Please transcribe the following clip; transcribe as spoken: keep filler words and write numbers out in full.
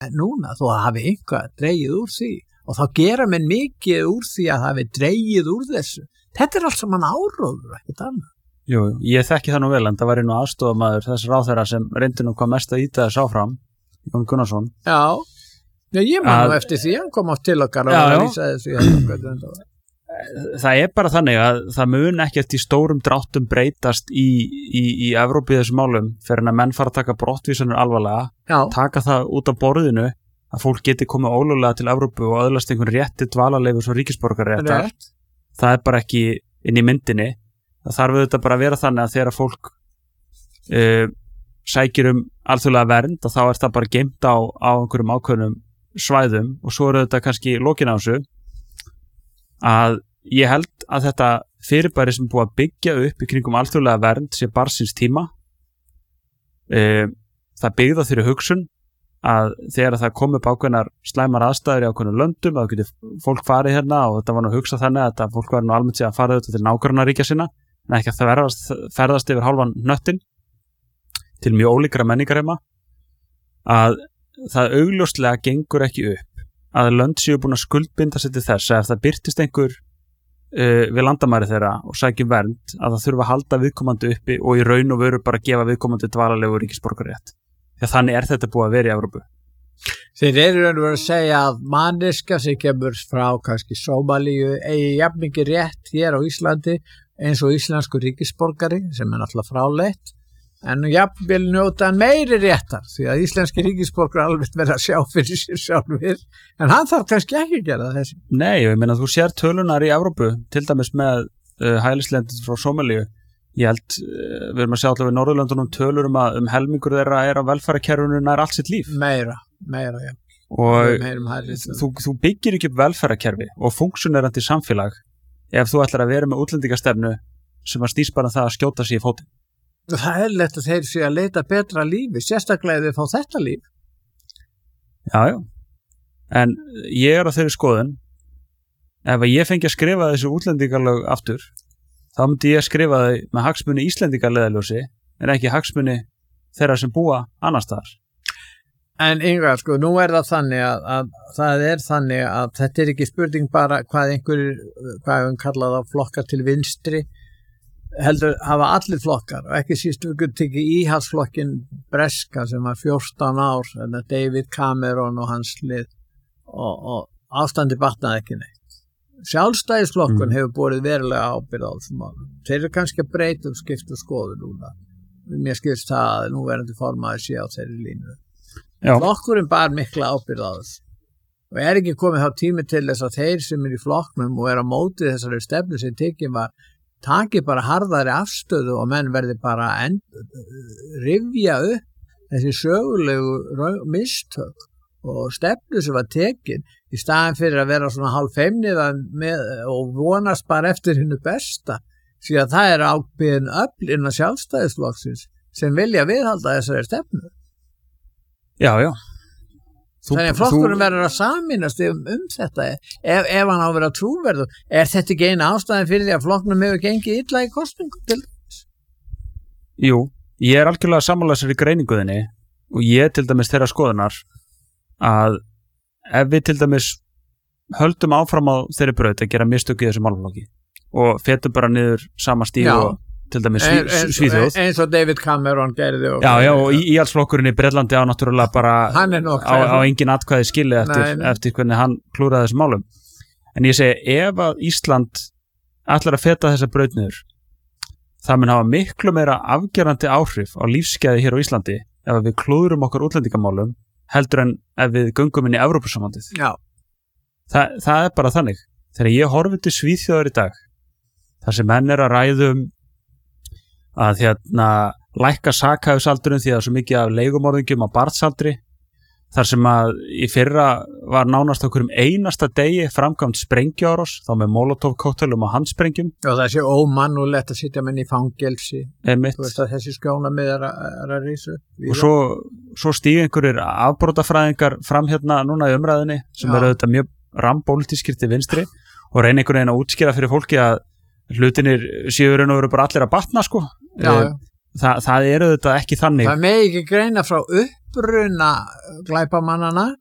núna þó að hafi einhvað dreigið úr því og þá gera menn mikið úr því að hafi dreigið úr þessu. Þetta er allt saman áróður, ekkert annað. Jú, ég þekki það nú vel, en það var nú aðstofamaður þess ráðherra sem reyndi nú hvað mest að íta þess áfram, Jón Gunnarsson. Já, já ég man nú eftir því, hann kom átt til okkar og að lýsa þessu. Það er bara þannig að það mun ekkert í stórum dráttum breytast í, í, í Evrópu í þessum málum fyrir en að menn fara að taka brottvísanir alvarlega, Já. taka það út af borðinu að fólk geti komið ólöglega til Evrópu og öðlast einhvern rétti dvalarleyfis og ríkisborgararéttar. Rétt. Það er bara ekki inn í myndinni. Það þarf auðvitað bara að vera þannig að þegar fólk uh, sækir um alþjóðlega vernd og þá er það bara geymt á, á einhverjum ákveðnum svæðum og svo er þetta kannski lokin á þessu að ég held að þetta fyrirbæri sem búið að byggja upp í kringum alþjóðlega vernd sé barnsins tíma. E, það byggða þeirri hugsun að þegar það kom upp ákveðnar slæmar aðstæður í ákveðnum löndum að það geti fólk farið hérna og þetta var nú hugsað þannig að þetta fólk var nú almennt sér að fara þetta til nágrannaríkja sinna en ekki að það verðast, ferðast yfir hálfan hnöttin til mjög ólíkra menningarheima að það augljóslega gengur ekki upp að lönd séu búin að skuldbinda sig til þess að ef það birtist einhver uh, við landamæri þeirra og sækjum vernd að það þurfa að halda viðkomandi uppi og í raun og veru bara gefa viðkomandi dvalarlegu ríkisborgararétt. Þegar þannig er þetta búið að vera í Evrópu. Þeir eru að vera að segja að manneska sem kemur frá kannski Sómalíu eigi jafn mikið rétt hér á Íslandi eins og íslensku ríkisborgari sem er náttúrulega fráleitt en jafnvel njóta meiri réttar því að íslenski ríkisborgar alveg verða að sjá fyrir sér sjálfur en hann þarf kannski ekki að gera þessi. Nei, ég meina þú sér tölunar í Evrópu til dæmis með uh, hælisleitendur frá Sómalíu. Ég held, uh, við erum að sjá allavega í Norðurlöndunum tölur um að um helmingur þeirra er á velferðarkerfinu nær allt sitt líf. Meira, meira, já. Og þú, þú byggir ekki upp velferðarkerfi og funksjonerandi samfélag ef þú ætlar að vera með útlendingastefnu sem að snýst bara það að skjóta sig í fótinn. Það er lett að þeir sé að leita betra lífi, sérstaklega ef þau fá þetta líf. Já, já. En ég er á þeirri skoðun, ef ég fengi að skrifa þessu útlendingalög aftur, þá myndi ég skrifa þau með hagsmuni Íslendingaleiðarljósi, en ekki hagsmuni þeirra sem búa annars staðar. En Ingvar, sko, nú er það þannig að, að það er þannig að þetta er ekki spurning bara hvað einhverjir, hvað við kallað á flokkar til vinstri, heldur hafa allir flokkar og ekki síst við getum tekið íhaldsflokkin breska sem var fjórtán ár en David Cameron og hans lið og, og ástandi batnaði ekki neitt. Sjálfstæðisflokkun mm. hefur borið verulega ábyrgð á þessum málum. Þeir eru kannski að breyta um skiptu skoðu núna. Mér skilst það að nú verðandi formaður sé á þeirri línu. Já. Flokkurinn bar mikla ábyrgð á þessu og er ekki komið þá tími til þess að þeir sem er í flokknum og er á móti þessari stefnu sem tekið var taki bara harðari afstöðu og menn verði bara að rifja upp þessi sögulegu mistök og stefnu sem var tekin í staðin fyrir að vera svona hálf feimniðan með og vonast bara eftir hinnu besta því að það er ákveðin öfl innan sjálfstæðisflokksins sem vilja viðhalda þessari stefnu. Já, já. Þú, Þannig að flokkurinn þú... verður að saminast um, um þetta ef, ef hann á að vera trúverður. Er þetta ekki eina ástæðin fyrir því að flokknum hefur gengið illa í kosningu til þess? Jú, ég er algjörlega sammála þessari greininguðinni og ég til dæmis þeirra skoðunar að ef við til dæmis höldum áfram á þeirri braut að gera mistök í þessu málflokki og fetum bara niður sama stíl og til dæmis sví, en, Svíþjóð eins og David Cameron gerði og já, já, og í, íhaldsflokkurinn í Bretlandi á náttúrulega bara á, á engin atkvæði skilið eftir, nei, nei. eftir hvernig hann klúraði þessum málum en ég segi ef að Ísland ætlar að feta þessa braut niður það mun hafa miklu meira afgerandi áhrif á lífsgæði hér á Íslandi ef við klúðurum okkar útlendingamálum heldur en ef við göngum inn í Evrópusambandið. Já. Þa, það er bara þannig þegar ég horfi til Svíþjóðar í dag þar sem menn er að ræðum að hérna lækka sakhæfisaldurinn því að svo mikið af leigumorðingjum á barnsaldri þar sem að í fyrra var nánast okkur um einasta degi framkvæmt sprengjuárás þá með molotov kokteilum og handsprengjum og það sé ómannulegt að sitja menn í fangelsi Einmitt. Þú veist að þessi skjónamið er að rísu og svo, svo stíg einhverjir afbrotafræðingar fram hérna núna í umræðinni sem Já. eru auðvitað mjög rambólítískir til vinstri og reyna einhvern veginn að útskýra fyrir fólki að hlutinir séu raun og veru bara allir að batna sko já, já. Þa, það eru þetta ekki þannig það megi ekki greina frá uppruna glæpamannana